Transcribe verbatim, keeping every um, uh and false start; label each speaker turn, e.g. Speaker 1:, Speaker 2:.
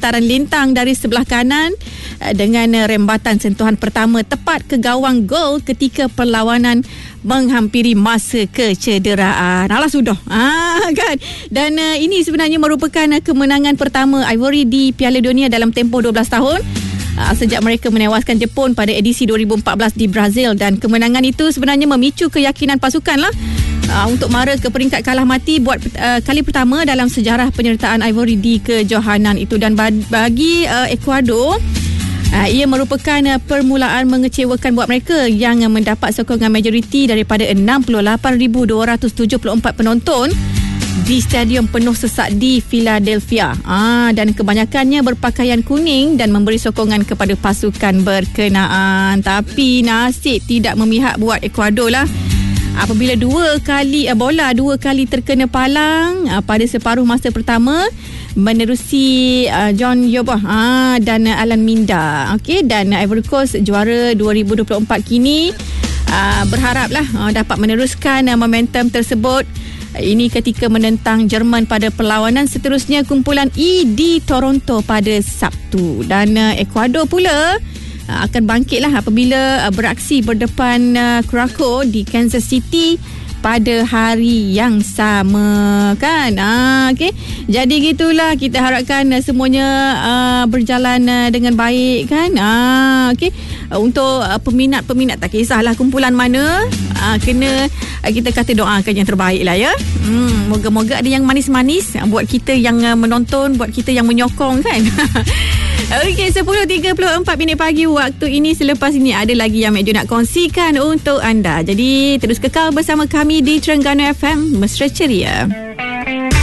Speaker 1: hantaran lintang dari sebelah kanan dengan rembatan sentuhan pertama tepat ke gawang gol ketika perlawanan menghampiri masa kecederaan. Alah sudah. Ah kan. Dan uh, ini sebenarnya merupakan uh, kemenangan pertama Ivory di Piala Dunia dalam tempoh dua belas tahun. Uh, sejak mereka menewaskan Jepun pada edisi dua ribu empat belas di Brazil, dan kemenangan itu sebenarnya memicu keyakinan pasukan lah uh, untuk mara ke peringkat kalah mati buat uh, kali pertama dalam sejarah penyertaan Ivory di kejohanan itu. Dan bagi uh, Ecuador, Uh, ia merupakan uh, permulaan mengecewakan buat mereka yang uh, mendapat sokongan majoriti daripada enam puluh lapan ribu dua ratus tujuh puluh empat penonton di stadium penuh sesak di Philadelphia. Ah, dan kebanyakannya berpakaian kuning dan memberi sokongan kepada pasukan berkenaan. Tapi nasib tidak memihak buat Ecuador lah. Apabila dua kali uh, bola dua kali terkena palang uh, pada separuh masa pertama menerusi uh, John Yobah uh, dan uh, Alan Minda. Okey, dan uh, Ivory Coast juara dua ribu dua puluh empat kini uh, berharaplah uh, dapat meneruskan uh, momentum tersebut. Uh, ini ketika menentang Jerman pada perlawanan seterusnya kumpulan E di Toronto pada Sabtu. Dan uh, Ecuador pula uh, akan bangkitlah apabila uh, beraksi berdepan uh, Krakow di Kansas City pada hari yang sama kan. Ah, okey. Jadi gitulah, kita harapkan uh, semuanya uh, berjalan uh, dengan baik kan. Ah, okey. Uh, untuk uh, peminat-peminat tak kisahlah kumpulan mana, uh, kena uh, kita kata doakan yang terbaik lah ya. Hmm, moga-moga ada yang manis-manis uh, buat kita yang uh, menonton, buat kita yang menyokong kan. Okey, sepuluh tiga puluh empat minit pagi waktu ini. Selepas ini ada lagi yang Mek Jo nak kongsikan untuk anda. Jadi terus kekal bersama kami di Terengganu F M. Mesra ceria.